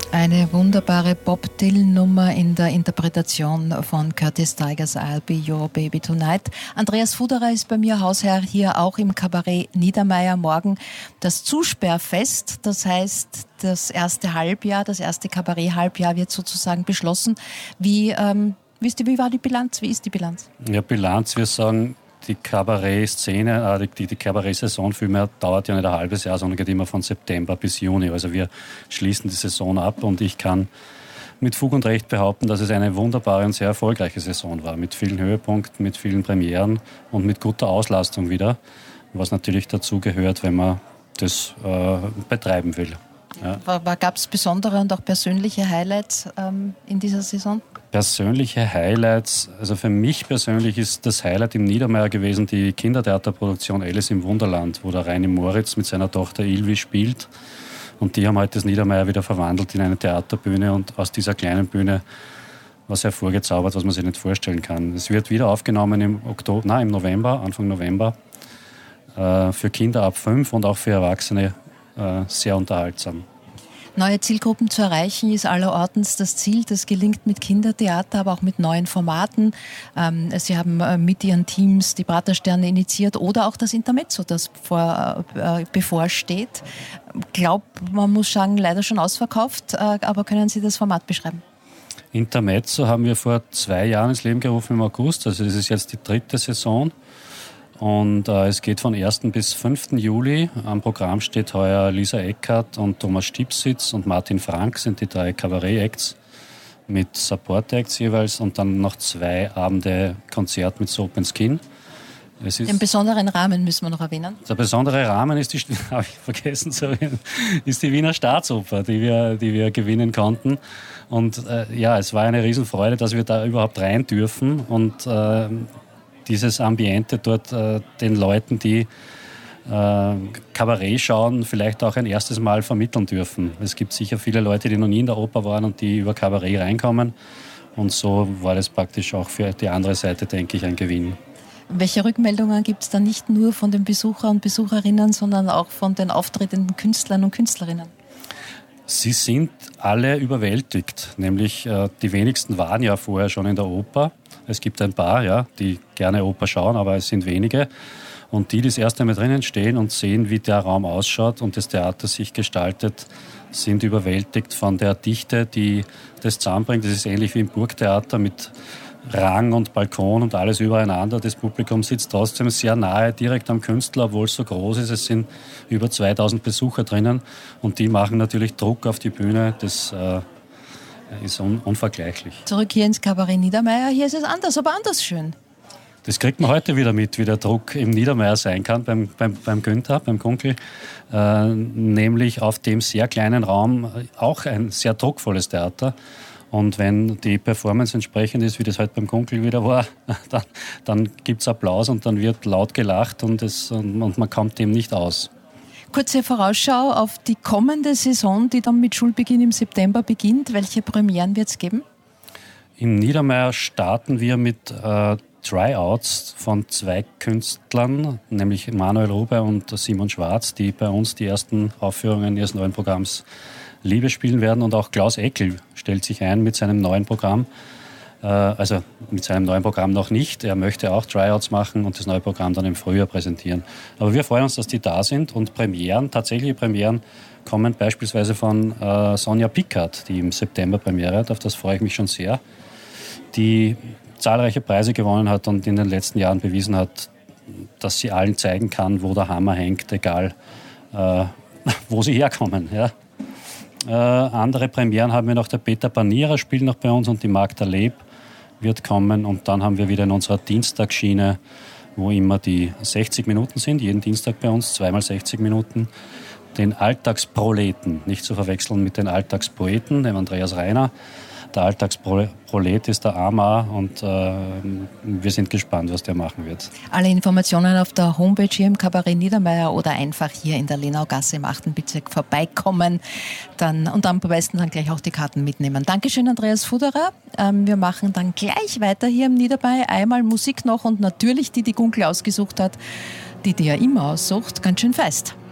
Eine wunderbare Bob Dylan-Nummer in der Interpretation von Curtis Tigers I'll Be Your Baby Tonight. Andreas Fuderer ist bei mir Hausherr hier auch im Kabarett Niedermeyer. Morgen das Zusperrfest, das heißt das erste Halbjahr, das erste Kabarett-Halbjahr wird sozusagen beschlossen. Wie war die Bilanz? Wie ist die Bilanz? Ja, Bilanz, wir sagen, die Kabarett-Szene, die Kabarett-Saison vielmehr dauert ja nicht ein halbes Jahr, sondern geht immer von September bis Juni. Also wir schließen die Saison ab und ich kann mit Fug und Recht behaupten, dass es eine wunderbare und sehr erfolgreiche Saison war. Mit vielen Höhepunkten, mit vielen Premieren und mit guter Auslastung wieder, was natürlich dazu gehört, wenn man das betreiben will. Ja. Gab es besondere und auch persönliche Highlights in dieser Saison? Persönliche Highlights, also für mich persönlich ist das Highlight im Niedermeyer gewesen, die Kindertheaterproduktion Alice im Wunderland, wo der Reini Moritz mit seiner Tochter Ilvi spielt. Und die haben heute das Niedermeyer wieder verwandelt in eine Theaterbühne und aus dieser kleinen Bühne was hervorgezaubert, was man sich nicht vorstellen kann. Es wird wieder aufgenommen im November, Anfang November, für Kinder ab 5 und auch für Erwachsene sehr unterhaltsam. Neue Zielgruppen zu erreichen ist allerortens das Ziel. Das gelingt mit Kindertheater, aber auch mit neuen Formaten. Sie haben mit Ihren Teams die Pratersterne initiiert oder auch das Intermezzo, das bevorsteht. Man muss sagen, leider schon ausverkauft, aber können Sie das Format beschreiben? Intermezzo haben wir vor 2 Jahren ins Leben gerufen im August. Also das ist jetzt die 3. Saison. Und es geht von 1. bis 5. Juli. Am Programm steht heuer Lisa Eckhardt und Thomas Stipsitz und Martin Frank sind die 3 Kabarett-Acts mit Support-Acts jeweils und dann noch 2 Abende Konzert mit Soap & Skin. Den besonderen Rahmen müssen wir noch erwähnen. Der besondere Rahmen ist habe ich vergessen zu erwähnen, ist die Wiener Staatsoper, die wir gewinnen konnten. Und es war eine Riesenfreude, dass wir da überhaupt rein dürfen und dieses Ambiente dort den Leuten, die Kabarett schauen, vielleicht auch ein erstes Mal vermitteln dürfen. Es gibt sicher viele Leute, die noch nie in der Oper waren und die über Kabarett reinkommen. Und so war das praktisch auch für die andere Seite, denke ich, ein Gewinn. Welche Rückmeldungen gibt es da nicht nur von den Besuchern und Besucherinnen, sondern auch von den auftretenden Künstlern und Künstlerinnen? Sie sind alle überwältigt, nämlich die wenigsten waren ja vorher schon in der Oper. Es gibt ein paar, die gerne Oper schauen, aber es sind wenige. Und die das erste Mal drinnen stehen und sehen, wie der Raum ausschaut und das Theater sich gestaltet, sind überwältigt von der Dichte, die das zusammenbringt. Das ist ähnlich wie im Burgtheater mit Rang und Balkon und alles übereinander. Das Publikum sitzt trotzdem sehr nahe, direkt am Künstler, obwohl es so groß ist. Es sind über 2000 Besucher drinnen und die machen natürlich Druck auf die Bühne. Das ist unvergleichlich. Zurück hier ins Kabarett Niedermeyer. Hier ist es anders, aber anders schön. Das kriegt man heute wieder mit, wie der Druck im Niedermeyer sein kann, beim Günther, beim Kunkel. Nämlich auf dem sehr kleinen Raum auch ein sehr druckvolles Theater. Und wenn die Performance entsprechend ist, wie das heute beim Kunkel wieder war, dann gibt es Applaus und dann wird laut gelacht und man kommt dem nicht aus. Kurze Vorausschau auf die kommende Saison, die dann mit Schulbeginn im September beginnt. Welche Premieren wird es geben? Im Niedermeyer starten wir mit Tryouts von 2 Künstlern, nämlich Manuel Ruber und Simon Schwarz, die bei uns die ersten Aufführungen ihres neuen Programms Liebe spielen werden. Und auch Klaus Eckel stellt sich ein mit seinem neuen Programm. Also mit seinem neuen Programm noch nicht. Er möchte auch Tryouts machen und das neue Programm dann im Frühjahr präsentieren. Aber wir freuen uns, dass die da sind und tatsächliche Premieren kommen beispielsweise von Sonja Pickard, die im September Premiere hat. Auf das freue ich mich schon sehr. Die zahlreiche Preise gewonnen hat und in den letzten Jahren bewiesen hat, dass sie allen zeigen kann, wo der Hammer hängt, egal wo sie herkommen. Ja. Andere Premieren haben wir noch. Der Peter Panierer spielt noch bei uns und die Magda Leb wird kommen. Und dann haben wir wieder in unserer Dienstagsschiene, wo immer die 60 Minuten sind, jeden Dienstag bei uns, 2 mal 60 Minuten, den Alltagsproleten, nicht zu verwechseln mit den Alltagspoeten, dem Andreas Reiner. Der Alltagsprolet ist der Amar und wir sind gespannt, was der machen wird. Alle Informationen auf der Homepage hier im Kabarett Niedermeyer oder einfach hier in der Lenaugasse im 8. Bezirk vorbeikommen und am besten dann gleich auch die Karten mitnehmen. Dankeschön, Andreas Fuderer. Wir machen dann gleich weiter hier im Niedermeyer. Einmal Musik noch und natürlich die Gunkel ausgesucht hat, die er immer aussucht. Ganz schön feist.